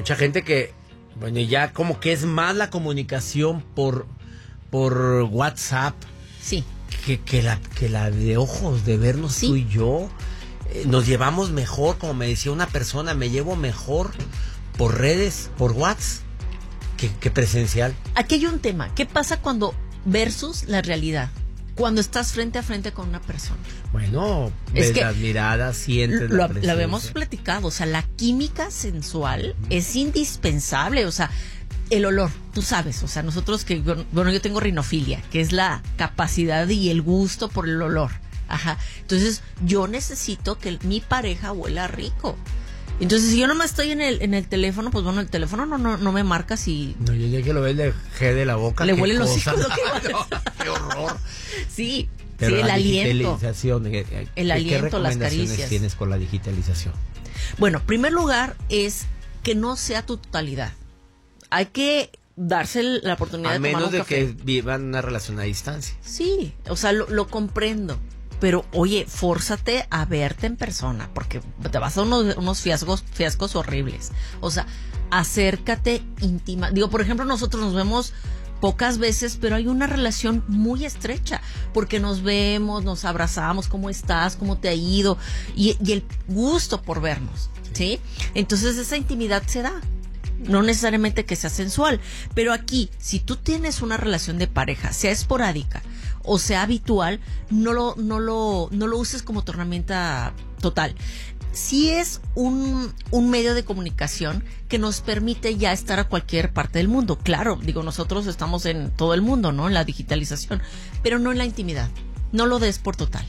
mucha gente que, bueno, ya como que es más la comunicación por WhatsApp. Sí. Que la de ojos, de vernos tú y yo. Nos llevamos mejor, como me decía una persona, me llevo mejor por redes, por WhatsApp, que presencial. Aquí hay un tema. ¿Qué pasa cuando versus la realidad? Cuando estás frente a frente con una persona. Bueno, ves las miradas, sientes la presencia. Lo habíamos platicado, o sea, la química sensual es indispensable, o sea, el olor, tú sabes, o sea, nosotros que, bueno, yo tengo rinofilia, que es la capacidad y el gusto por el olor. Ajá. Entonces, yo necesito que mi pareja huela rico. Entonces, si yo nomás estoy en el teléfono, pues bueno, el teléfono no me marca si... No, yo ya que lo ves le de la boca. Le huelen los hijos. ¡Qué horror! Sí, pero sí, el aliento. El aliento, las caricias. ¿Tienes con la digitalización? Bueno, en primer lugar es que no sea tu totalidad. Hay que darse la oportunidad de tomar un café. A menos de que vivan una relación a distancia. Sí, o sea, lo comprendo. Pero, oye, fórzate a verte en persona, porque te vas a unos fiascos horribles. O sea, acércate íntima. Digo, por ejemplo, nosotros nos vemos pocas veces, pero hay una relación muy estrecha, porque nos vemos, nos abrazamos, ¿cómo estás? ¿Cómo te ha ido? Y el gusto por vernos, ¿sí? Entonces, esa intimidad se da. No necesariamente que sea sensual, pero aquí, si tú tienes una relación de pareja, sea esporádica o sea habitual, no lo uses como tu herramienta total. Sí es un medio de comunicación que nos permite ya estar a cualquier parte del mundo. Claro, digo, nosotros estamos en todo el mundo, ¿no? En la digitalización, pero no en la intimidad. No lo des por total.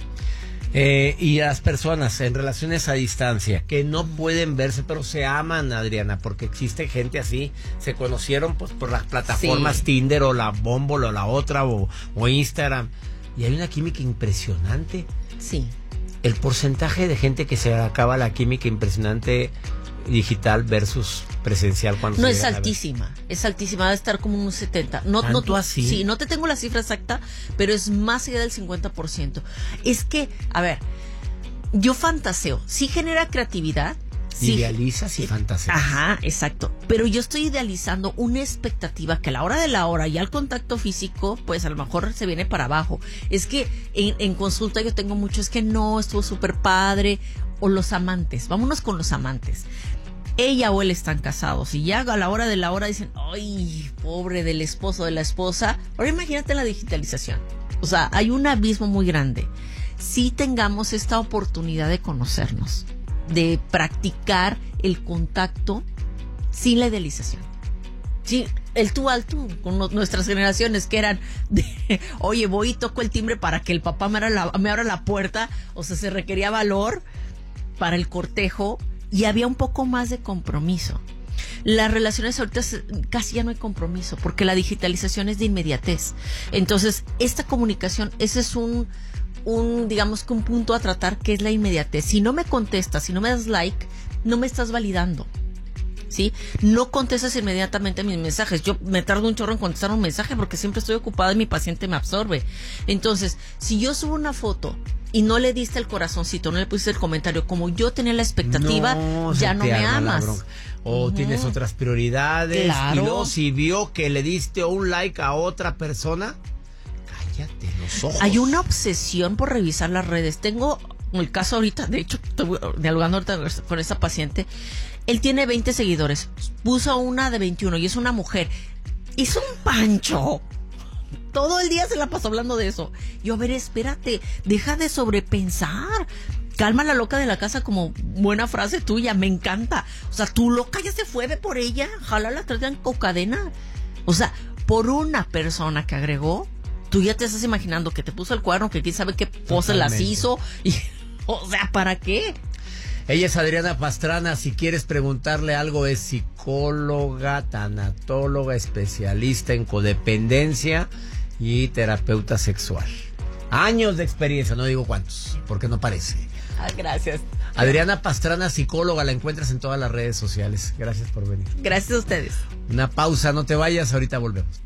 Y las personas en relaciones a distancia que no pueden verse pero se aman, Adriana, porque existe gente así, se conocieron pues por las plataformas Tinder o la Bumble o la otra o Instagram y hay una química impresionante. Sí. El porcentaje de gente que se acaba la química impresionante digital versus presencial cuando no es altísima, va a estar como un 70. ¿Tanto así? Sí, no te tengo la cifra exacta, pero es más allá del 50%. Es que, a ver, yo fantaseo, sí genera creatividad. Idealizas y fantaseas. Ajá, exacto. Pero yo estoy idealizando una expectativa que a la hora de la hora y al contacto físico, pues a lo mejor se viene para abajo. Es que en consulta yo tengo mucho, es que no, estuvo súper padre. O los amantes, vámonos con los amantes. Ella o él están casados y ya a la hora de la hora dicen, ay, pobre del esposo, de la esposa. Ahora imagínate la digitalización. O sea, hay un abismo muy grande. Sí tengamos esta oportunidad de conocernos, de practicar el contacto sin la idealización. Sí, el tú al tú, con nuestras generaciones que eran de, oye, voy y toco el timbre para que el papá me abra la puerta. O sea, se requería valor para el cortejo y había un poco más de compromiso. Las relaciones ahorita casi ya no hay compromiso porque la digitalización es de inmediatez. Entonces, esta comunicación, ese es un digamos que un punto a tratar, que es la inmediatez. Si no me contestas, si no me das like, no me estás validando. ¿Sí? No contestas inmediatamente mis mensajes. Yo me tardo un chorro en contestar un mensaje porque siempre estoy ocupada y mi paciente me absorbe. Entonces, si yo subo una foto y no le diste el corazoncito, no le pusiste el comentario como yo tenía la expectativa, ya no me amas. O tienes otras prioridades. Claro. Y luego si vio que le diste un like a otra persona, cállate los ojos. Hay una obsesión por revisar las redes. Tengo el caso ahorita, de hecho, estoy dialogando ahorita con esa paciente. Él tiene 20 seguidores. Puso una de 21 y es una mujer. Hizo un pancho. Todo el día se la pasó hablando de eso. Yo, a ver, espérate, deja de sobrepensar. Calma la loca de la casa, como buena frase tuya, me encanta. O sea, tu loca ya se fue, ve por ella, jálala, traigan con cadena. O sea, por una persona que agregó, tú ya te estás imaginando que te puso el cuerno, que quién sabe qué pose las hizo. Y, o sea, ¿para qué? Ella es Adriana Pastrana. Si quieres preguntarle algo, es psicóloga, tanatóloga, especialista en codependencia y terapeuta sexual. Años de experiencia, no digo cuántos, porque no parece. Gracias. Adriana Pastrana, psicóloga, la encuentras en todas las redes sociales. Gracias por venir. Gracias a ustedes. Una pausa, no te vayas, ahorita volvemos.